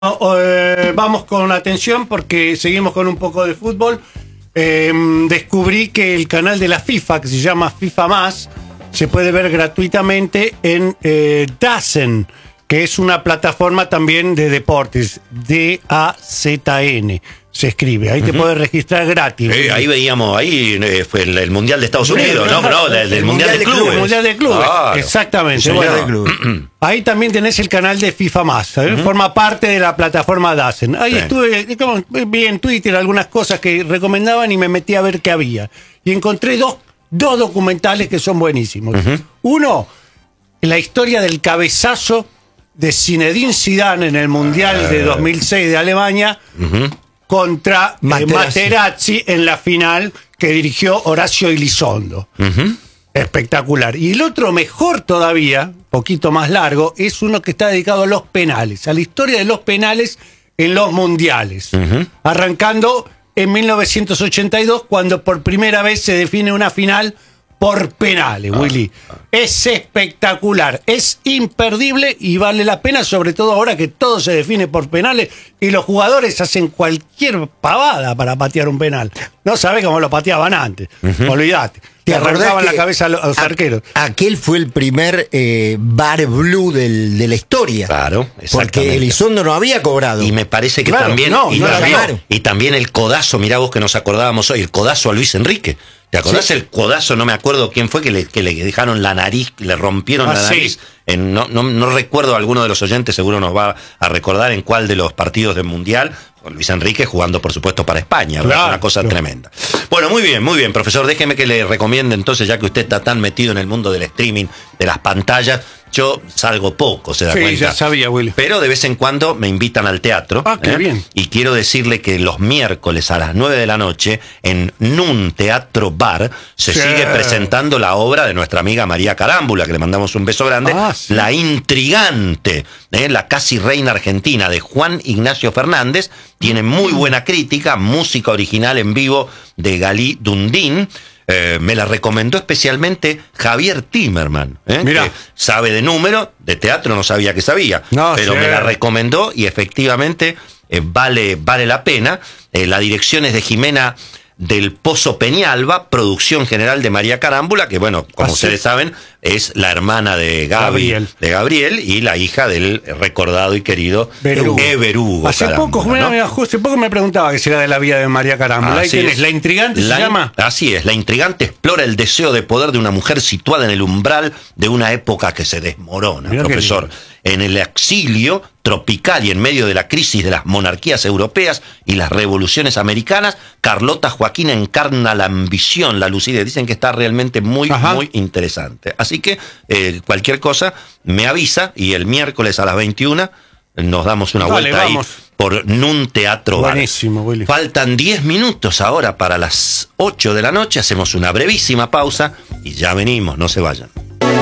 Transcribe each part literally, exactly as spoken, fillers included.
Eh, vamos con atención porque seguimos con un poco de fútbol. Eh, descubrí que el canal de la FIFA, que se llama FIFA Más, se puede ver gratuitamente en eh, DAZN, que es una plataforma también de deportes. D A Z N se escribe. Ahí uh-huh. te puedes registrar gratis. Eh, ahí veíamos, ahí eh, fue el, el Mundial de Estados Unidos, ¿no? no el, el, el Mundial, mundial de Clubes. El Mundial de Clubes, claro. Exactamente. Bueno, de clubes. Ahí también tenés el canal de FIFA Más, ¿eh? uh-huh. Forma parte de la plataforma DAZN. Ahí sí. estuve, como, vi en Twitter algunas cosas que recomendaban y me metí a ver qué había. Y encontré dos, dos documentales que son buenísimos. Uh-huh. Uno, la historia del cabezazo de Zinedine Zidane en el Mundial uh, de dos mil seis de Alemania, uh-huh. contra Materazzi. Eh, Materazzi en la final que dirigió Horacio Elizondo. Uh-huh. Espectacular. Y el otro, mejor todavía, poquito más largo, es uno que está dedicado a los penales, a la historia de los penales en los mundiales. Uh-huh. Arrancando en mil novecientos ochenta y dos, cuando por primera vez se define una final por penales, Willy. Ah, ah. Es espectacular, es imperdible y vale la pena, sobre todo ahora que todo se define por penales y los jugadores hacen cualquier pavada para patear un penal. No sabés cómo lo pateaban antes, uh-huh. olvidate. Te arrancaban la cabeza a los, a los a, arqueros. Aquel fue el primer eh, bar blue del, de la historia. Claro, exactamente. Porque Elizondo no había cobrado. Y me parece que claro, también... No, y, no también y también el codazo, mirá vos que nos acordábamos hoy, el codazo a Luis Enrique. ¿Te acordás sí. el codazo? No me acuerdo quién fue que le, que le dejaron la nariz, le rompieron ah, la nariz. Sí. En, no, no, no recuerdo, alguno de los oyentes seguro nos va a recordar en cuál de los partidos del Mundial. Luis Enrique jugando, por supuesto, para España. Claro, es una cosa claro. tremenda. Bueno, muy bien, muy bien, profesor. Déjeme que le recomiende entonces, ya que usted está tan metido en el mundo del streaming, de las pantallas. Yo salgo poco, se da sí, cuenta. Ya sabía, Willy. Pero de vez en cuando me invitan al teatro. Ah, qué ¿eh? bien. Y quiero decirle que los miércoles a las nueve de la noche, en Nun Teatro Bar, se sí. sigue presentando la obra de nuestra amiga María Carámbula, que le mandamos un beso grande. Ah, sí. La intrigante, ¿eh? La casi reina argentina, de Juan Ignacio Fernández. Tiene muy buena crítica, música original en vivo de Galí Dundín. Eh, me la recomendó especialmente Javier Timerman, ¿eh? que sabe de número, de teatro no sabía que sabía, no, pero sí. me la recomendó y efectivamente eh, vale, vale la pena. Eh, la dirección es de Jimena del Pozo Peñalba, producción general de María Carámbula, que bueno, como ¿Ah, ustedes sí? saben, es la hermana de Gaby, Gabriel. de Gabriel y la hija del recordado y querido Berugo. Berugo hace Carámbula, poco, ¿no? mira, hace poco me preguntaba que si era de la vida de María Carámbula. Ahí tienes, La Intrigante la, se llama. Así es, La Intrigante explora el deseo de poder de una mujer situada en el umbral de una época que se desmorona, mira profesor. En el exilio tropical y en medio de la crisis de las monarquías europeas y las revoluciones americanas, Carlota Joaquina encarna la ambición, la lucidez. Dicen que está realmente muy, Ajá. muy interesante. Así que eh, cualquier cosa me avisa y el miércoles a las veintiuna nos damos una Dale, vuelta vamos. ahí por Nun Teatro Bar. Buenísimo, Willy. Faltan diez minutos ahora para las ocho de la noche. Hacemos una brevísima pausa y ya venimos, no se vayan.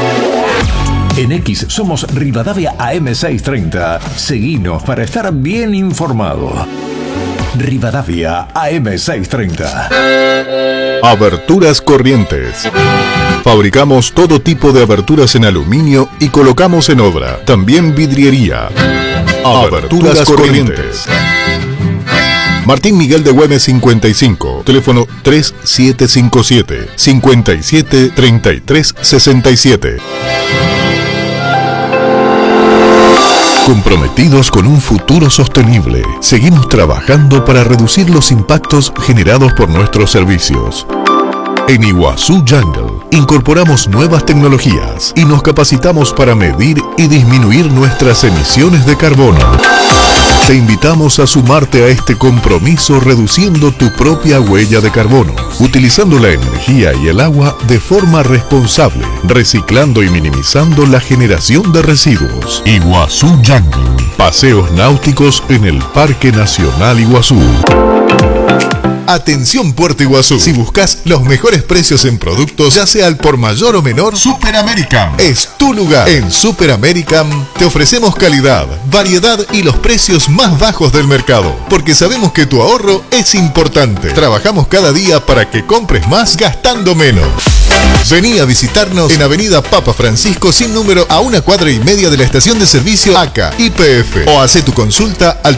En X somos Rivadavia A M seiscientos treinta. Seguinos para estar bien informado. Rivadavia A M seiscientos treinta. Aberturas Corrientes. Fabricamos todo tipo de aberturas en aluminio y colocamos en obra. También vidriería. Aberturas, Aberturas Corrientes. Martín Miguel de Güemes cincuenta y cinco. Teléfono tres siete cinco siete, cinco siete tres tres seis siete. Comprometidos con un futuro sostenible, seguimos trabajando para reducir los impactos generados por nuestros servicios. En Iguazú Jungle incorporamos nuevas tecnologías y nos capacitamos para medir y disminuir nuestras emisiones de carbono. Te invitamos a sumarte a este compromiso reduciendo tu propia huella de carbono, utilizando la energía y el agua de forma responsable, reciclando y minimizando la generación de residuos. Iguazú Jungle. Paseos náuticos en el Parque Nacional Iguazú. Atención Puerto Iguazú. Si buscas los mejores precios en productos, ya sea al por mayor o menor, Super American es tu lugar. En Super American te ofrecemos calidad, variedad y los precios más bajos del mercado, porque sabemos que tu ahorro es importante. Trabajamos cada día para que compres más gastando menos. Vení a visitarnos en Avenida Papa Francisco sin número, a una cuadra y media de la estación de servicio A C A Y P F, o hacé tu consulta al